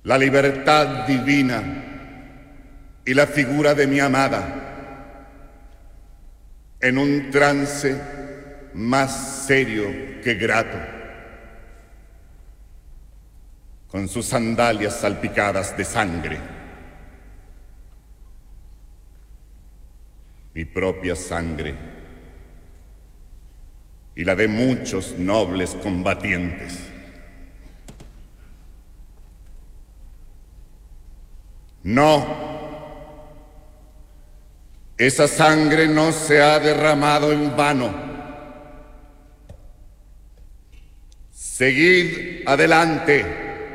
la libertad divina y la figura de mi amada en un trance más serio que grato, con sus sandalias salpicadas de sangre, mi propia sangre y la de muchos nobles combatientes. No, esa sangre no se ha derramado en vano. Seguid adelante.